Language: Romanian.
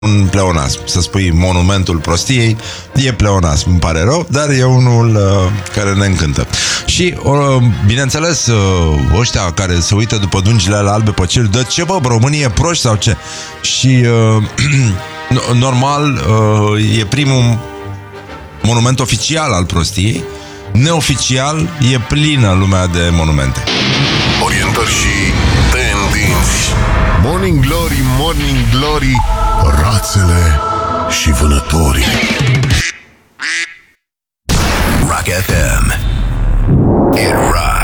un pleonasm. Să spui monumentul prostiei e pleonasm, îmi pare rău, dar e unul care ne încântă. Și, bineînțeles, ăștia care se uită după dungile albe pe cer, de ce, bă, România e proști sau ce? Și normal e primul monument oficial al prostiei. Neoficial e plină lumea de monumente. Orientări și tendinți. Morning Glory, Morning Glory, rațele și vânătorii. Rock FM. It rocks.